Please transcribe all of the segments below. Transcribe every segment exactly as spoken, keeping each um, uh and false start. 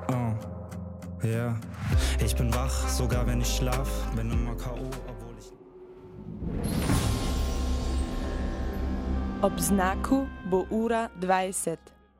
Oh, ja. Ich bin wach, sogar wenn ich schlaf. Bin immer K O, obwohl ich... Ob znaku bo ura dvajset.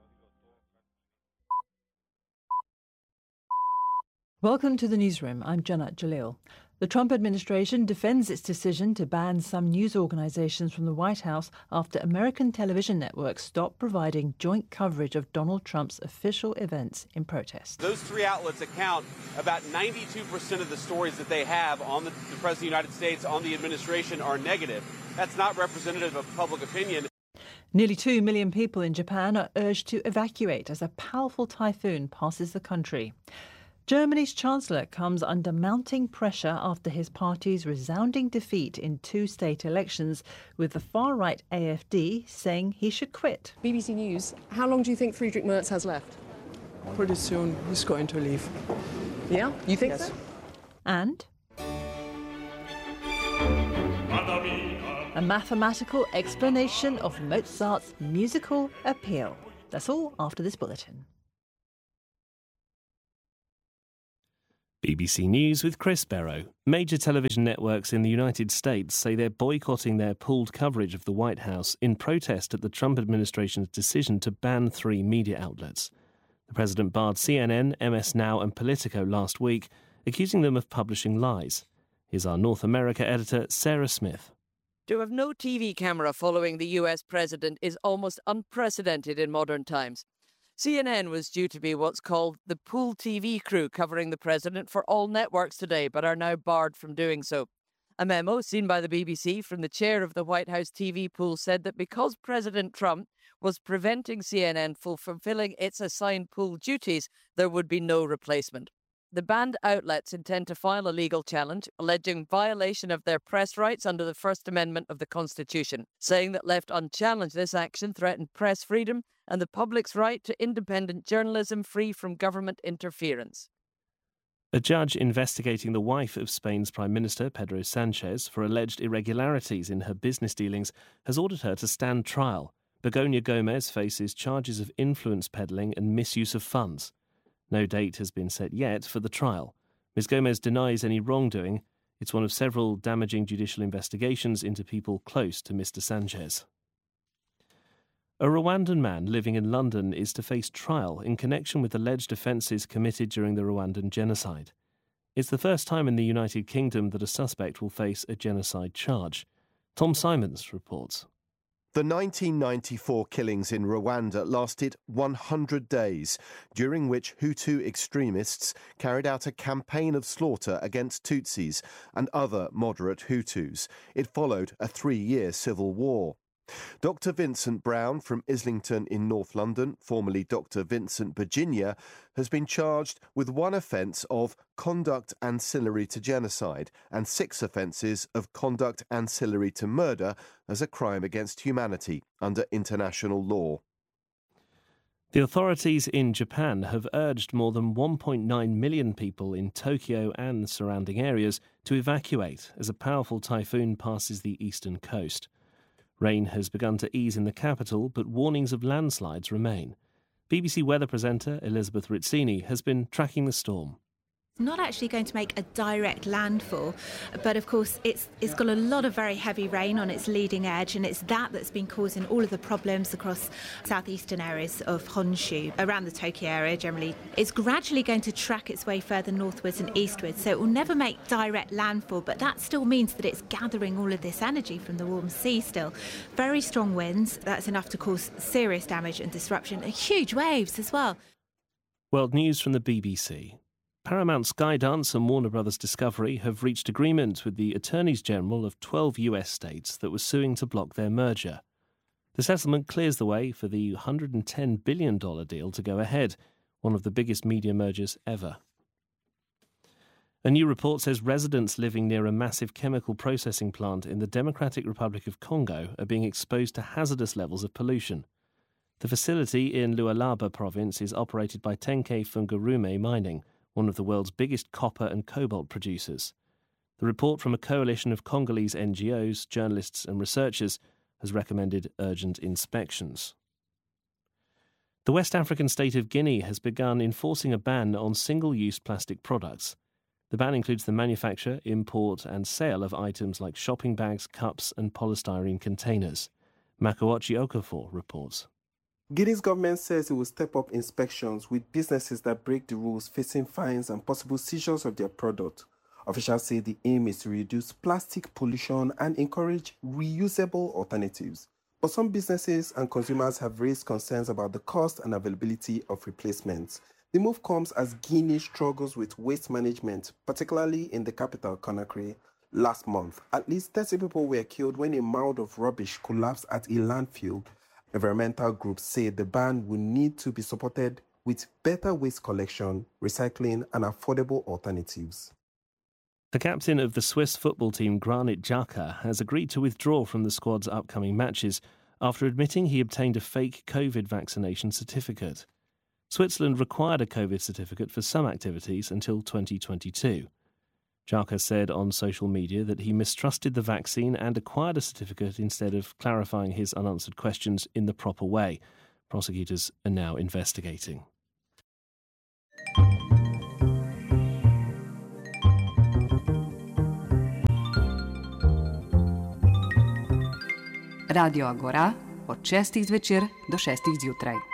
Welcome to the newsroom. I'm Jannat Jalil. The Trump administration defends its decision to ban some news organizations from the White House after American television networks stopped providing joint coverage of Donald Trump's official events in protest. Those three outlets account about ninety-two percent of the stories that they have on the, the President of the United States, on the administration, are negative. That's not representative of public opinion. Nearly two million people in Japan are urged to evacuate as a powerful typhoon passes the country. Germany's Chancellor comes under mounting pressure after his party's resounding defeat in two state elections, with the far-right A F D saying he should quit. B B C News, how long do you think Friedrich Merz has left? Pretty soon he's going to leave. Yeah? You think Yes. so? And a mathematical explanation of Mozart's musical appeal. That's all after this bulletin. B B C News with Chris Barrow. Major television networks in the United States say they're boycotting their pooled coverage of the White House in protest at the Trump administration's decision to ban three media outlets. The president barred C N N, M S Now and Politico last week, accusing them of publishing lies. Here's our North America editor, Sarah Smith. To have no T V camera following the U S president is almost unprecedented in modern times. C N N was due to be what's called the pool T V crew covering the president for all networks today, but are now barred from doing so. A memo seen by the B B C from the chair of the White House T V pool said that because President Trump was preventing C N N from fulfilling its assigned pool duties, there would be no replacement. The banned outlets intend to file a legal challenge alleging violation of their press rights under the First Amendment of the Constitution, saying that left unchallenged this action threatened press freedom and the public's right to independent journalism free from government interference. A judge investigating the wife of Spain's Prime Minister, Pedro Sanchez, for alleged irregularities in her business dealings has ordered her to stand trial. Begoña Gómez faces charges of influence peddling and misuse of funds. No date has been set yet for the trial. Miz Gómez denies any wrongdoing. It's one of several damaging judicial investigations into people close to Mister Sanchez. A Rwandan man living in London is to face trial in connection with alleged offences committed during the Rwandan genocide. It's the first time in the United Kingdom that a suspect will face a genocide charge. Tom Simons reports. The nineteen ninety-four killings in Rwanda lasted one hundred days, during which Hutu extremists carried out a campaign of slaughter against Tutsis and other moderate Hutus. It followed a three-year civil war. Doctor Vincent Brown from Islington in North London, formerly Doctor Vincent Virginia, has been charged with one offence of conduct ancillary to genocide and six offences of conduct ancillary to murder as a crime against humanity under international law. The authorities in Japan have urged more than one point nine million people in Tokyo and surrounding areas to evacuate as a powerful typhoon passes the eastern coast. Rain has begun to ease in the capital, but warnings of landslides remain. B B C weather presenter Elizabeth Rizzini has been tracking the storm. Not actually going to make a direct landfall, but of course it's it's got a lot of very heavy rain on its leading edge, and it's that that's been causing all of the problems across southeastern areas of Honshu, around the Tokyo area generally. It's gradually going to track its way further northwards and eastwards, so it will never make direct landfall, but that still means that it's gathering all of this energy from the warm sea still. Very strong winds, that's enough to cause serious damage and disruption, and huge waves as well. World News from the B B C. Paramount Skydance and Warner Brothers Discovery have reached agreement with the Attorneys General of twelve U S states that were suing to block their merger. The settlement clears the way for the one hundred ten billion dollars deal to go ahead, one of the biggest media mergers ever. A new report says residents living near a massive chemical processing plant in the Democratic Republic of Congo are being exposed to hazardous levels of pollution. The facility in Lualaba province is operated by Tenke Fungurume Mining, one of the world's biggest copper and cobalt producers. The report from a coalition of Congolese N G Os, journalists and researchers has recommended urgent inspections. The West African state of Guinea has begun enforcing a ban on single-use plastic products. The ban includes the manufacture, import and sale of items like shopping bags, cups and polystyrene containers. Makoachi Okafor reports. Guinea's government says it will step up inspections with businesses that break the rules, facing fines and possible seizures of their product. Officials say the aim is to reduce plastic pollution and encourage reusable alternatives. But some businesses and consumers have raised concerns about the cost and availability of replacements. The move comes as Guinea struggles with waste management, particularly in the capital, Conakry. Last month, at least thirty people were killed when a mound of rubbish collapsed at a landfill. Environmental groups say the ban will need to be supported with better waste collection, recycling, and affordable alternatives. The captain of the Swiss football team, Granit Xhaka, has agreed to withdraw from the squad's upcoming matches after admitting he obtained a fake COVID vaccination certificate. Switzerland required a COVID certificate for some activities until twenty twenty-two. Xhaka said on social media that he mistrusted the vaccine and acquired a certificate instead of clarifying his unanswered questions in the proper way. Prosecutors are now investigating. Radio Agora od šestih zvečer do šestih zjutraj.